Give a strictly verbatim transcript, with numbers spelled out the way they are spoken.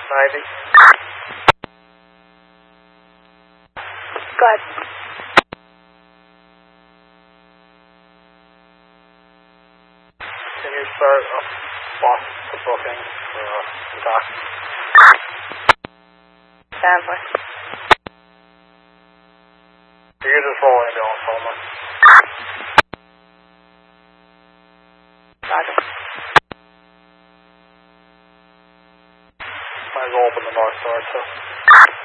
Navy. Go ahead. Can you start a box the booking for uh, the dock? Stand by. You can just roll ambulance only. Roger. Might as well open the north door too.